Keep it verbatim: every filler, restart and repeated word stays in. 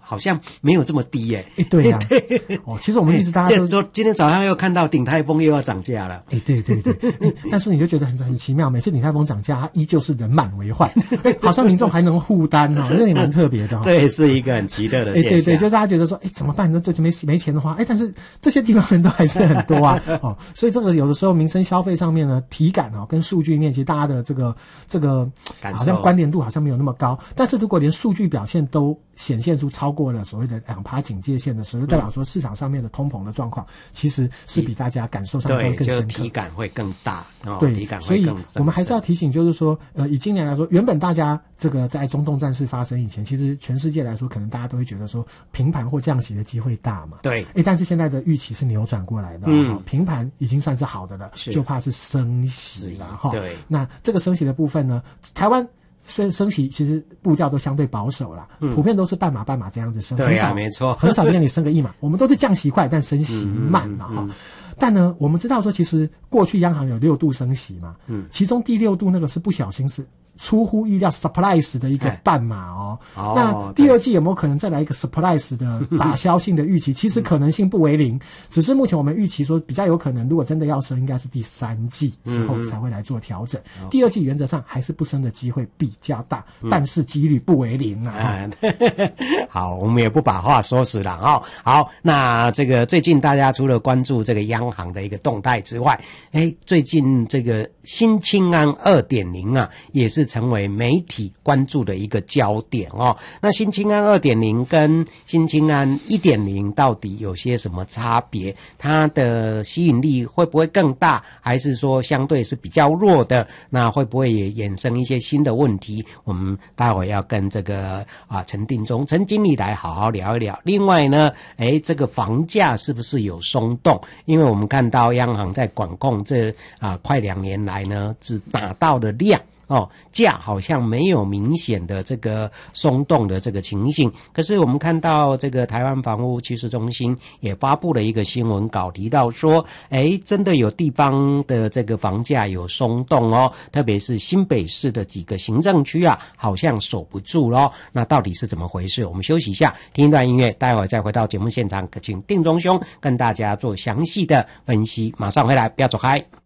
好像没有这么低耶、 欸。哎，对呀、啊，对哦，其实我们一直大家都说今天早上又看到鼎泰丰又要涨价了。 哎，对对对，欸、但是你就觉得很很奇妙，每次鼎泰丰涨价，它依旧是人满为患，欸、好像民众还能负担哈，这也蛮特别的哈。 这也是一个很奇特的现象。哎， 对对，就大家觉得说，哎，怎么办呢？这就没没钱的话，哎，但是这些地方人都还是很多啊，哦，所以这个有的时候民生消费上面呢，体感哦，跟数据面，其实大家的这个这个好像关联度好像没有那么高。但是如果连数据表现都显现出超过了所谓的两趴警戒线的时候，就代表说市场上面的通膨的状况，其实是比大家感受上面更深刻， 就体感会更大，哦、 对， 体感会所以更我们还是要提醒，就是说，呃，以今年来说，原本大家这个在中东战事发生以前，其实全世界来说，可能大家都会觉得说平盘或降息的机会大嘛。 对， 哎，但是现在的预期是扭转过来的，嗯，平盘已经算是好的了，就怕是升息了哈。 对， 那这个升息的部分呢，台湾升升息其实步调都相对保守啦，嗯、普遍都是半码半码这样子升， 对呀、啊，没错， 很少就给你升个一码，我们都是降息快，但升息慢了哈。嗯嗯嗯但呢，我们知道说，其实过去央行有六度升息嘛，嗯，其中第六度那个是不小心是出乎意料 surprise 的一个半码哦。哦那第二季有没有可能再来一个 surprise 的打消性的预期？其实可能性不为零，只是目前我们预期说比较有可能，如果真的要升，应该是第三季之后才会来做调整。嗯、第二季原则上还是不升的机会比较大，嗯、但是几率不为零啊。 啊好，我们也不把话说死了啊、哦。好，那这个最近大家除了关注这个央行的一个动态之外，哎，最近这个新青安 二点零 啊，也是成为媒体关注的一个焦点哦。那新青安 二点零 跟新青安 一点零 到底有些什么差别？它的吸引力会不会更大，还是说相对是比较弱的？那会不会也衍生一些新的问题？我们待会要跟这个啊陈定中陈经理来好好聊一聊。另外呢，哎，这个房价是不是有松动？因为我们看到央行在管控这啊快两年来呢，只打到的量哦，价好像没有明显的这个松动的这个情形。可是我们看到这个台湾房屋趋势中心也发布了一个新闻稿，提到说，哎，真的有地方的这个房价有松动哦，特别是新北市的几个行政区啊，好像守不住咯。那到底是怎么回事？我们休息一下，听一段音乐，待会儿再回到节目现场，请定中兄跟大家做详细的分析。马上回来，不要走开。